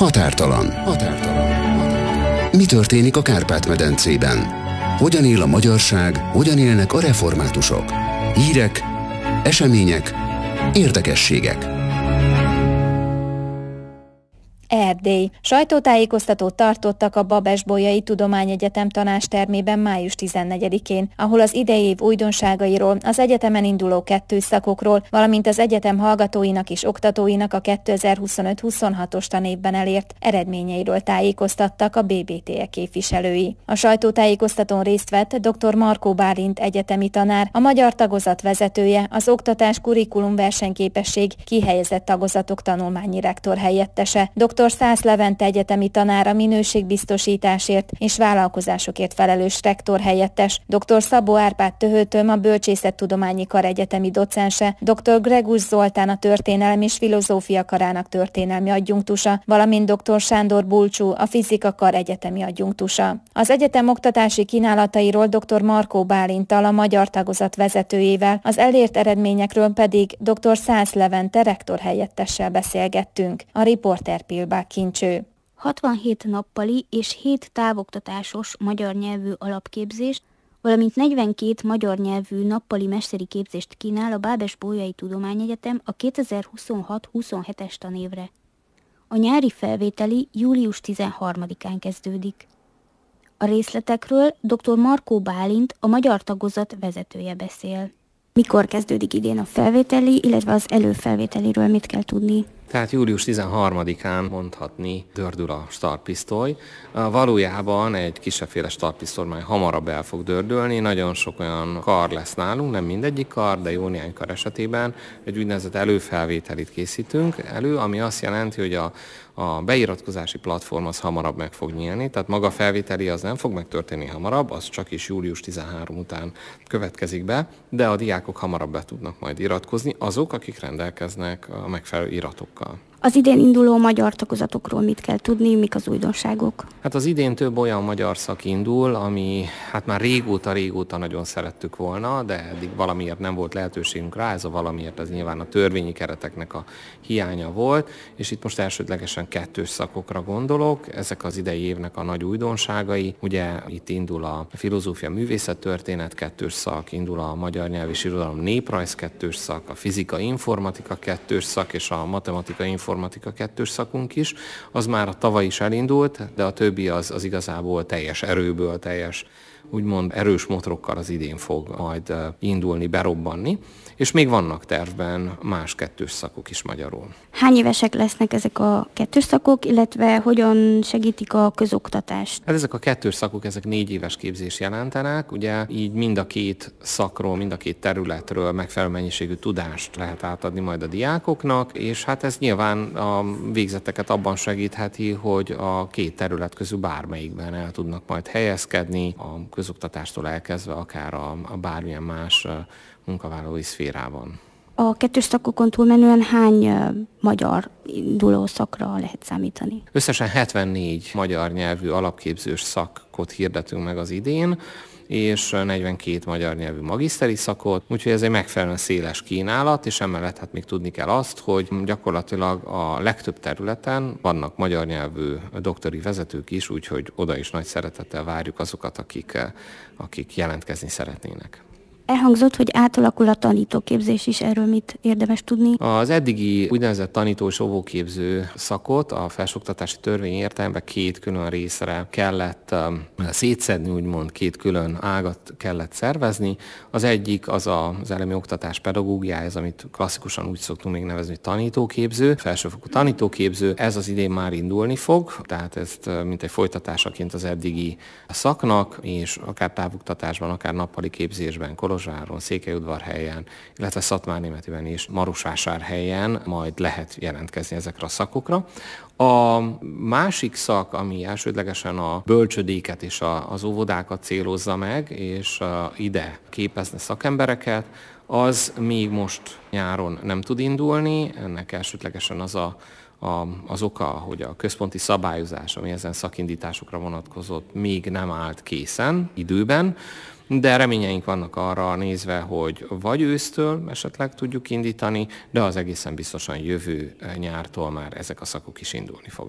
Határtalan. Mi történik a Kárpát-medencében? Hogyan él a magyarság, hogyan élnek a reformátusok? Hírek, események, érdekességek. Erdély. Sajtótájékoztatót tartottak a Babes-Bolyai Tudományegyetem tanácstermében május 14-én, ahol az idei év újdonságairól, az egyetemen induló kettősszakokról, valamint az egyetem hallgatóinak és oktatóinak a 2025-26-os tanévben elért eredményeiről tájékoztattak a BBTE képviselői. A sajtótájékoztatón részt vett dr. Markó Bálint egyetemi tanár, a magyar tagozat vezetője, az oktatás kurikulum versenyképesség kihelyezett tagozatok tanulmányi rektor helyettese, dr. Szász Levente egyetemi tanár, a minőségbiztosításért és vállalkozásokért felelős rektor helyettes, dr. Szabó Árpád Töhötöm, a Bölcsészettudományi Kar egyetemi docense, dr. Gregus Zoltán, a Történelem és Filozófia Karának történelmi adjunktusa, valamint dr. Sándor Bulcsú, a Fizika Kar egyetemi adjunktusa. Az egyetem oktatási kínálatairól dr. Markó Bálinttal, a magyar tagozat vezetőjével, az elért eredményekről pedig dr. Szász Levente rektor helyettessel beszélgettünk. A riporter Pilbák Kincső. 67 nappali és 7 távoktatásos magyar nyelvű alapképzést, valamint 42 magyar nyelvű nappali mesteri képzést kínál a Babes-Bolyai Tudományegyetem a 2026-27-es tanévre. A nyári felvételi július 13-án kezdődik. A részletekről dr. Markó Bálint, a magyar tagozat vezetője beszél. Mikor kezdődik idén a felvételi, illetve az előfelvételiről mit kell tudni? Tehát július 13-án mondhatni dördül a startpisztoly. Valójában egy kisebbféle startpisztoly már hamarabb el fog dördülni, nagyon sok olyan kar lesz nálunk, nem mindegyik kar, de jó néhány kar esetében egy úgynevezett előfelvételit készítünk elő, ami azt jelenti, hogy a beiratkozási platform az hamarabb meg fog nyílni, tehát maga a felvételi az nem fog megtörténni hamarabb, az csak is július 13 után következik be, de a diákok hamarabb be tudnak majd iratkozni, azok, akik rendelkeznek a megfelelő iratokkal. Az idén induló magyar tagozatokról mit kell tudni, mik az újdonságok? Hát az idén több olyan magyar szak indul, ami hát már régóta nagyon szerettük volna, de eddig valamiért nem volt lehetőségünk rá, ez a valamiért ez nyilván a törvényi kereteknek a hiánya volt, és itt most elsődlegesen kettős szakokra gondolok, ezek az idei évnek a nagy újdonságai, ugye itt indul a filozófia művészettörténet kettős szak, indul a magyar nyelv és irodalom néprajz kettős szak, a fizika informatika kettős szak és a matematika informatika kettős szakunk is, az már tavaly is elindult, de a többi az igazából teljes erőből, teljes úgymond erős motorokkal az idén fog majd indulni, berobbanni, és még vannak tervben más kettős szakok is magyarul. Hány évesek lesznek ezek a kettős szakok, illetve hogyan segítik a közoktatást? Hát ezek a kettős szakok, ezek 4 éves képzést jelentenek, ugye így mind a két szakról, mind a két területről megfelelő mennyiségű tudást lehet átadni majd a diákoknak, és hát ez nyilván a végzetteket abban segítheti, hogy a két terület közül bármelyikben el tudnak majd helyezkedni, a közoktatástól elkezdve akár a bármilyen más munkavállalói szférában. A kettős szakokon túlmenően hány magyar induló szakra lehet számítani? Összesen 74 magyar nyelvű alapképzős szakot hirdetünk meg az idén, és 42 magyar nyelvű magiszteri szakot, úgyhogy ez egy megfelelően széles kínálat, és emellett hát még tudni kell azt, hogy gyakorlatilag a legtöbb területen vannak magyar nyelvű doktori vezetők is, úgyhogy oda is nagy szeretettel várjuk azokat, akik jelentkezni szeretnének. Elhangzott, hogy átalakul a tanítóképzés is, erről mit érdemes tudni? Az eddigi úgynevezett tanító- és óvóképző szakot a felsőoktatási törvény értelemben 2 külön részre kellett szétszedni, úgymond 2 külön ágat kellett szervezni. Az egyik az az elemi oktatás pedagógiája, ez, amit klasszikusan úgy szoktunk még nevezni, hogy tanítóképző, felsőfokú tanítóképző. Ez az idén már indulni fog, tehát ezt mint egy folytatásaként az eddigi szaknak, és akár távoktatásban, akár nappali képzésben, Kolozsváron, Székelyudvarhelyen, illetve Szatmárnémetiben és Marosvásárhelyen majd lehet jelentkezni ezekre a szakokra. A másik szak, ami elsődlegesen a bölcsödéket és az óvodákat célozza meg, és ide képezne szakembereket, az még most nyáron nem tud indulni. Ennek elsődlegesen az oka, hogy a központi szabályozás, ami ezen szakindításokra vonatkozott, még nem állt készen időben, de reményeink vannak arra nézve, hogy vagy ősztől esetleg tudjuk indítani, de az egészen biztosan jövő nyártól már ezek a szakok is indulni fognak.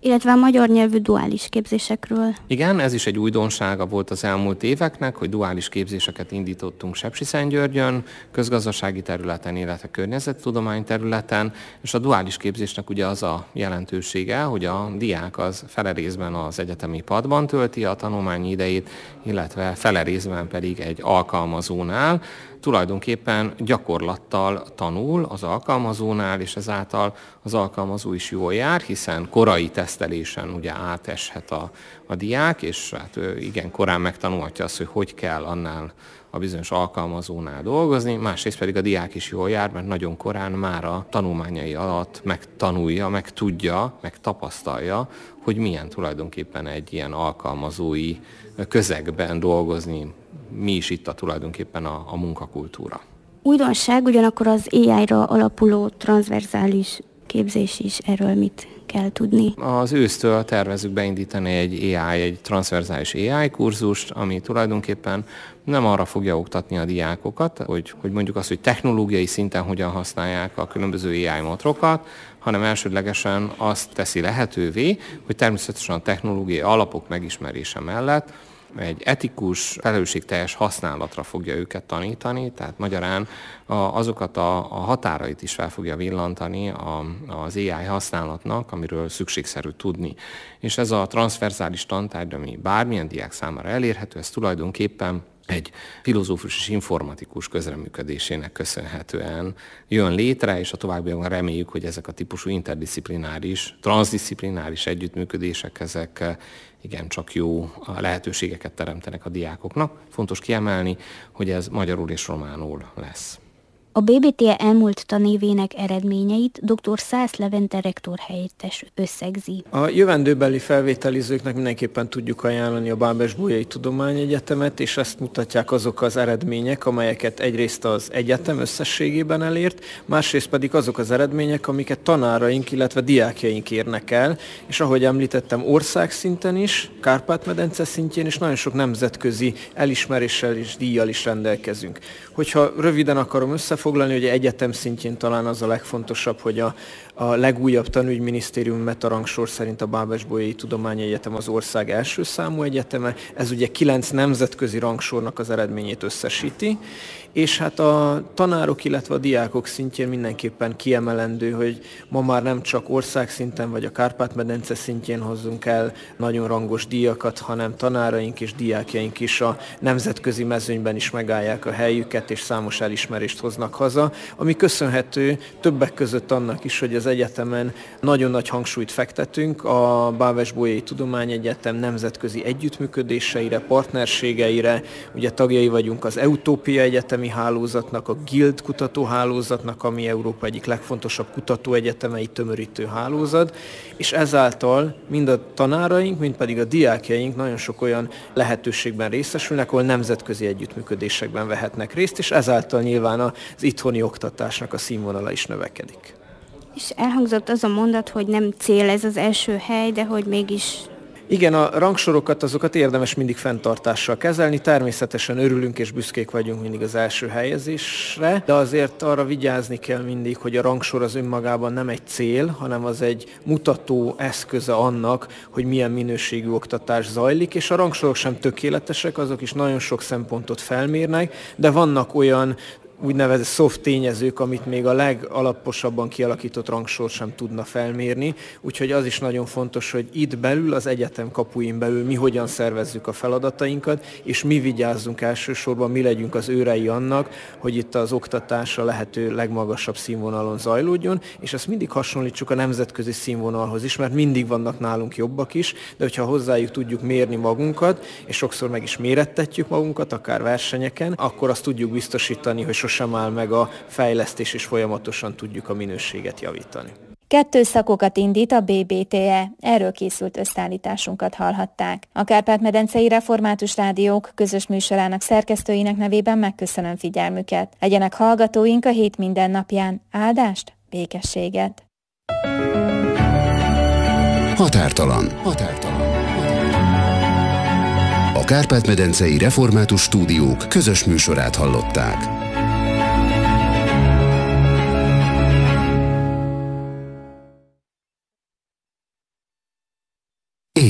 illetve a magyar nyelvű duális képzésekről. Igen, ez is egy újdonsága volt az elmúlt éveknek, hogy duális képzéseket indítottunk Sepsiszentgyörgyön, közgazdasági területen, illetve környezettudomány területen, és a duális képzésnek ugye az a jelentősége, hogy a diák az fele részben az egyetemi padban tölti a tanulmányi idejét, illetve fele részben pedig egy alkalmazónál, tulajdonképpen gyakorlattal tanul az alkalmazónál, és ezáltal az alkalmazó is jól jár, hiszen korai tesztelésen ugye áteshet a diák, és hát igen korán megtanulhatja azt, hogy kell annál a bizonyos alkalmazónál dolgozni, másrészt pedig a diák is jól jár, mert nagyon korán már a tanulmányai alatt megtanulja, megtudja, megtapasztalja, hogy milyen tulajdonképpen egy ilyen alkalmazói közegben dolgozni, mi is itt tulajdonképpen a munkakultúra. Újdonság ugyanakkor az AI-ra alapuló transzverzális képzés is, erről mit kell tudni? Az ősztől tervezzük beindítani egy transzverzális AI kurzust, ami tulajdonképpen nem arra fogja oktatni a diákokat, hogy mondjuk azt, hogy technológiai szinten hogyan használják a különböző AI motrokat, hanem elsődlegesen azt teszi lehetővé, hogy természetesen a technológiai alapok megismerése mellett egy etikus, felelősségteljes használatra fogja őket tanítani, tehát magyarán azokat a határait is fel fogja villantani az AI használatnak, amiről szükségszerű tudni. És ez a transzverzális tantárgy, ami bármilyen diák számára elérhető, ez tulajdonképpen egy filozófus és informatikus közreműködésének köszönhetően jön létre, és a továbbiakban reméljük, hogy ezek a típusú interdisziplináris, transzdisziplináris együttműködések, ezek igencsak jó lehetőségeket teremtenek a diákoknak. Fontos kiemelni, hogy ez magyarul és románul lesz. A BBTE elmúlt tanévének eredményeit dr. Szász Levente rektor helyettes összegzi. A jövendőbeli felvételizőknek mindenképpen tudjuk ajánlani a Bábesbolyai Tudományegyetemet, és ezt mutatják azok az eredmények, amelyeket egyrészt az egyetem összességében elért, másrészt pedig azok az eredmények, amiket tanáraink, illetve diákjaink érnek el, és ahogy említettem, országszinten is, Kárpát-medence szintjén is nagyon sok nemzetközi elismeréssel és díjjal is rendelkezünk. Hogyha röviden akarom összefoglalni, hogy egyetem szintjén talán az a legfontosabb, hogy a legújabb tanügyminisztérium metarangsor szerint a Bábesbolyai Tudományegyetem az ország első számú egyeteme. Ez ugye 9 nemzetközi rangsornak az eredményét összesíti, és hát a tanárok, illetve a diákok szintjén mindenképpen kiemelendő, hogy ma már nem csak országszinten vagy a Kárpát-medence szintjén hozzunk el nagyon rangos díjakat, hanem tanáraink és diákjaink is a nemzetközi mezőnyben is megállják a helyüket, és számos elismerést hoznak haza, ami köszönhető többek között annak is, hogy az egyetemen nagyon nagy hangsúlyt fektetünk a Bábesbolyai Tudományegyetem nemzetközi együttműködéseire, partnerségeire. Ugye tagjai vagyunk az Eutópia Egyetemi Hálózatnak, a Guild kutatóhálózatnak, ami Európa egyik legfontosabb kutatóegyetemeit tömörítő hálózat, és ezáltal mind a tanáraink, mind pedig a diákjaink nagyon sok olyan lehetőségben részesülnek, ahol nemzetközi együttműködésekben vehetnek részt, és ezáltal nyilván az itthoni oktatásnak a színvonala is növekedik. És elhangzott az a mondat, hogy nem cél ez az első hely, de hogy mégis... Igen, a rangsorokat, azokat érdemes mindig fenntartással kezelni, természetesen örülünk és büszkék vagyunk mindig az első helyezésre, de azért arra vigyázni kell mindig, hogy a rangsor az önmagában nem egy cél, hanem az egy mutató eszköze annak, hogy milyen minőségű oktatás zajlik, és a rangsorok sem tökéletesek, azok is nagyon sok szempontot felmérnek, de vannak olyan úgynevezett soft tényezők, amit még a legalaposabban kialakított rangsor sem tudna felmérni. Úgyhogy az is nagyon fontos, hogy itt belül, az egyetem kapuin belül mi hogyan szervezzük a feladatainkat, és mi vigyázzunk elsősorban, mi legyünk az őrei annak, hogy itt az oktatás a lehető legmagasabb színvonalon zajlódjon, és ezt mindig hasonlítsuk a nemzetközi színvonalhoz is, mert mindig vannak nálunk jobbak is, de hogyha hozzájuk tudjuk mérni magunkat, és sokszor meg is mérettetjük magunkat, akár versenyeken, akkor azt tudjuk biztosítani, hogy sem áll meg a fejlesztés, és folyamatosan tudjuk a minőséget javítani. 2 szakokat indít a BBTE, erről készült összeállításunkat hallhatták. A Kárpát-medencei Református Rádiók közös műsorának szerkesztőinek nevében megköszönöm figyelmüket. Legyenek hallgatóink a hét minden napján. Áldást, békességet! Határtalan. A Kárpát-medencei Református Stúdiók közös műsorát hallották.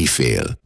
Éjfél.